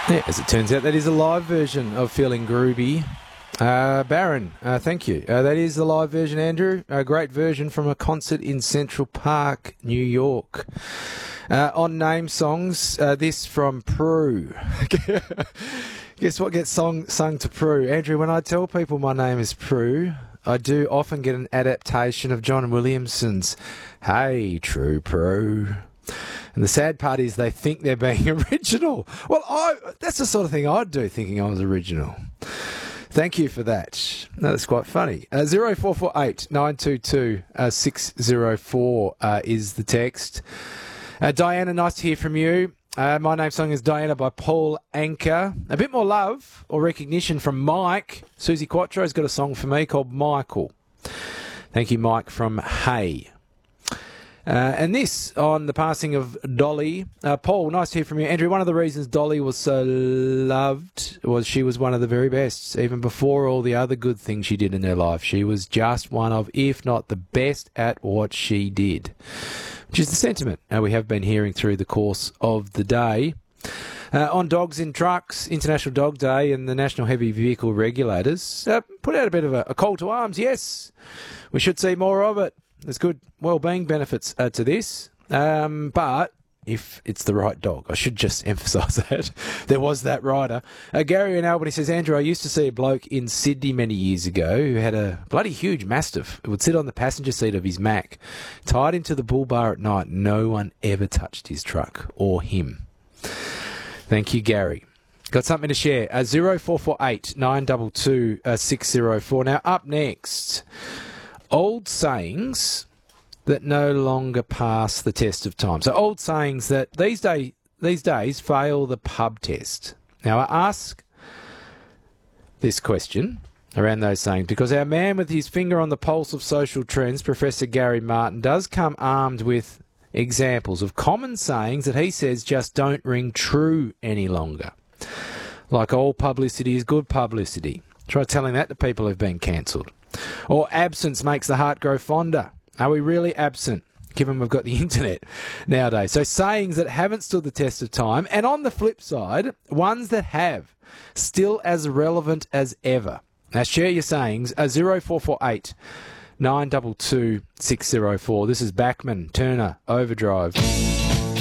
Yeah, as it turns out, that is a live version of Feeling Groovy. Baron, thank you. That is the live version, Andrew. A great version from a concert in Central Park, New York. On Name Songs, this from Prue. Guess what gets sung to Prue? Andrew, when I tell people my name is Prue, I do often get an adaptation of John Williamson's Hey True Prue. And the sad part is they think they're being original. Well, that's the sort of thing I'd do, thinking I was original. Thank you for that. No, that's quite funny. 0448 922 604 is the text. Diana, nice to hear from you. My name song is Diana by Paul Anka. A bit more love or recognition from Mike. Susie Quattro's got a song for me called Michael. Thank you, Mike from Hay. And this on the passing of Dolly. Paul, nice to hear from you. Andrew, one of the reasons Dolly was so loved was she was one of the very best. Even before all the other good things she did in her life, she was just one of, if not the best at what she did. Which is the sentiment we have been hearing through the course of the day. On Dogs in Trucks, International Dog Day, and the National Heavy Vehicle Regulators put out a bit of a call to arms. Yes, we should see more of it. There's good well-being benefits to this, but if it's the right dog, I should just emphasise that. There was that rider. Gary in Albany says, Andrew, I used to see a bloke in Sydney many years ago who had a bloody huge Mastiff. It would sit on the passenger seat of his Mac, tied into the bull bar at night. No one ever touched his truck or him. Thank you, Gary. Got something to share. 0448 922 604. Now, up next, old sayings that no longer pass the test of time. So old sayings that these days fail the pub test. Now, I ask this question around those sayings because our man with his finger on the pulse of social trends, Professor Gary Martin, does come armed with examples of common sayings that he says just don't ring true any longer. Like all publicity is good publicity. Try telling that to people who've been cancelled. Or absence makes the heart grow fonder. Are we really absent, given we've got the internet nowadays? So sayings that haven't stood the test of time, and on the flip side, ones that have, still as relevant as ever. Now share your sayings, 0448 922 604. This is Bachman, Turner, Overdrive.